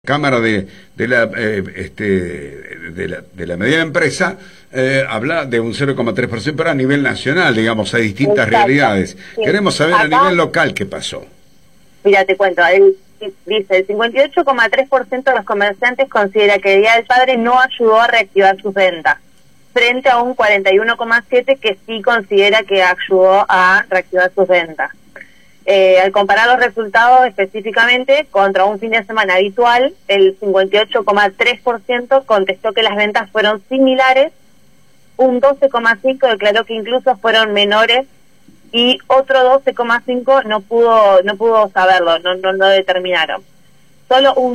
Cámara de la mediana empresa habla de un 0,3%, pero a nivel nacional, digamos, hay distintas Exacto, realidades. sí. Queremos saber Acá, a nivel local qué pasó. Mira, te cuento, dice, el 58,3% de los comerciantes considera que el Día del Padre no ayudó a reactivar sus ventas, frente a un 41,7% que sí considera que ayudó a reactivar sus ventas. Al comparar los resultados específicamente contra un fin de semana habitual, el 58,3% contestó que las ventas fueron similares, un 12,5% declaró que incluso fueron menores y otro 12,5% no pudo saberlo, no determinaron. Solo un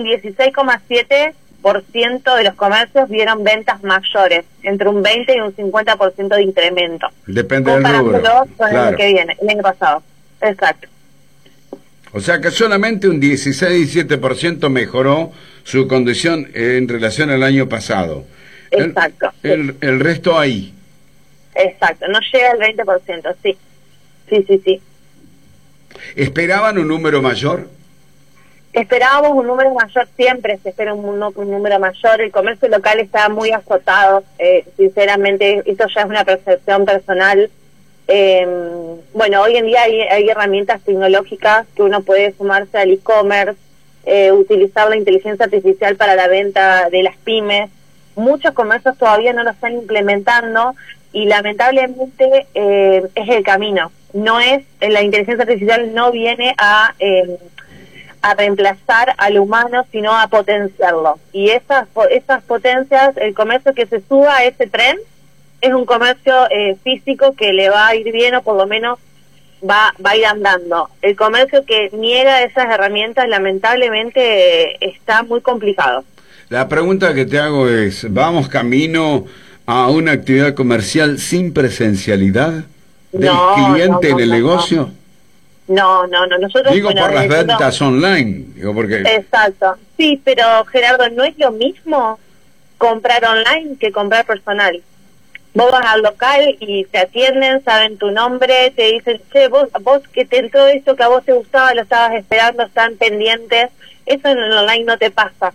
16,7% de los comercios vieron ventas mayores, entre un 20 y un 50% de incremento. Depende del rubro. Comparándolo con el Claro. año que viene, el año pasado. Exacto. O sea que solamente un 16-17% mejoró su condición en relación al año pasado. Exacto. El resto ahí. Exacto, no llega al 20%, sí. Sí. ¿Esperaban un número mayor? Esperábamos un número mayor, siempre se espera un número mayor. El comercio local está muy azotado, sinceramente, esto ya es una percepción personal. Bueno, hoy en día hay herramientas tecnológicas que uno puede sumarse al e-commerce, utilizar la inteligencia artificial para la venta de las pymes. Muchos comercios todavía no lo están implementando y lamentablemente es el camino. No es, la inteligencia artificial no viene a reemplazar al humano, sino a potenciarlo. Y esas potencias, el comercio que se suba a ese tren, es un comercio físico que le va a ir bien o por lo menos va a ir andando. El comercio que niega esas herramientas lamentablemente está muy complicado. La pregunta que te hago es, ¿vamos camino a una actividad comercial sin presencialidad del cliente en el negocio? No, nosotros... Digo, bueno, por las ventas online, digo porque... Exacto, sí, pero Gerardo, ¿no es lo mismo comprar online que comprar personal? Vos vas al local y te atienden, saben tu nombre, te dicen, che, vos que te entró esto que a vos te gustaba, lo estabas esperando, están pendientes. Eso en el online no te pasa.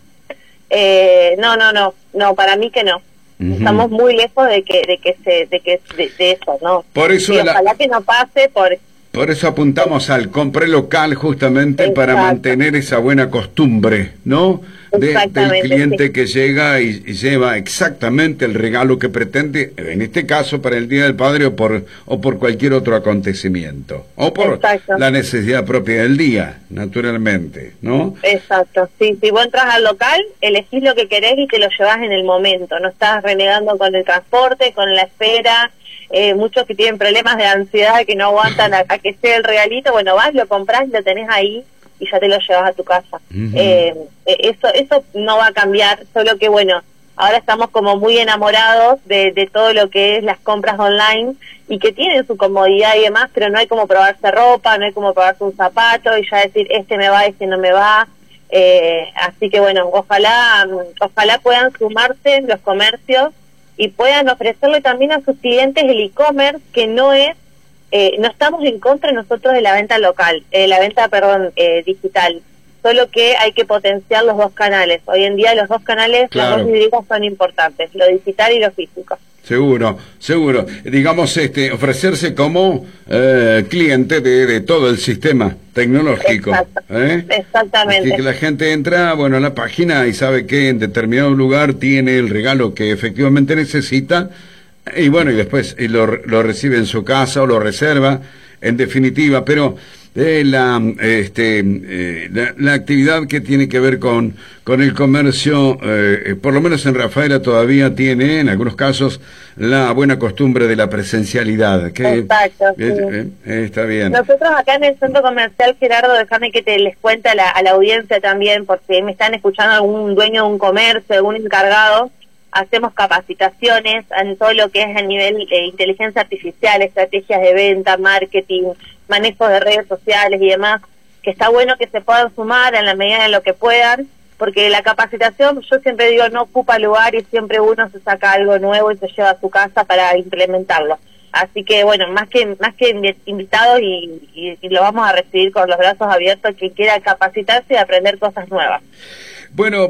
No, para mí que no. Uh-huh. Estamos muy lejos de eso, ¿no? Por eso ojalá que no pase, por eso apuntamos al compre local justamente. Exacto. Para mantener esa buena costumbre, ¿no? Del cliente, sí, que llega y lleva exactamente el regalo que pretende, en este caso para el Día del Padre o por cualquier otro acontecimiento, o por la necesidad propia del día, naturalmente, ¿no? Exacto, sí, si vos entras al local, elegís lo que querés y te lo llevas en el momento, no estás renegando con el transporte, con la espera. Muchos que tienen problemas de ansiedad, que no aguantan a que sea el regalito, bueno, vas, lo comprás, lo tenés ahí y ya te lo llevas a tu casa. Uh-huh. Eso no va a cambiar, solo que bueno, ahora estamos como muy enamorados de todo lo que es las compras online y que tienen su comodidad y demás, pero no hay como probarse ropa, no hay como probarse un zapato y ya decir, este me va, este no me va. Así que bueno, ojalá puedan sumarse los comercios y puedan ofrecerle también a sus clientes el e-commerce, que no estamos en contra nosotros de la venta local, digital, solo que hay que potenciar los dos canales. Hoy en día los dos canales, claro, las dos híbridas son importantes, lo digital y lo físico. Seguro. Digamos, ofrecerse como cliente de todo el sistema tecnológico. Exactamente. Y que la gente entra, bueno, a la página y sabe que en determinado lugar tiene el regalo que efectivamente necesita, y bueno, y después lo recibe en su casa o lo reserva, en definitiva, pero la actividad que tiene que ver con el comercio, por lo menos en Rafaela todavía tiene, en algunos casos, la buena costumbre de la presencialidad. Exacto, sí. Está bien. Nosotros acá en el centro comercial, Gerardo, déjame que te les cuente a la audiencia también, porque me están escuchando algún dueño de un comercio, algún encargado. Hacemos capacitaciones en todo lo que es a nivel de inteligencia artificial, estrategias de venta, marketing, manejo de redes sociales y demás, que está bueno que se puedan sumar en la medida de lo que puedan, porque la capacitación, yo siempre digo, no ocupa lugar y siempre uno se saca algo nuevo y se lleva a su casa para implementarlo. Así que bueno, más que invitados y lo vamos a recibir con los brazos abiertos, quien quiera capacitarse y aprender cosas nuevas. Bueno,